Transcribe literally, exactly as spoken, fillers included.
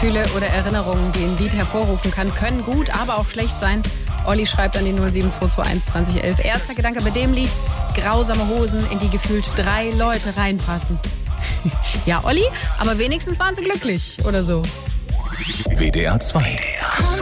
Gefühle oder Erinnerungen, die ein Lied hervorrufen kann, können gut, aber auch schlecht sein. Olli schreibt an die null sieben zwei zwei eins zwanzig elf. Erster Gedanke bei dem Lied: grausame Hosen, in die gefühlt drei Leute reinpassen. Ja, Olli, aber wenigstens waren sie glücklich oder so. W D R zwei.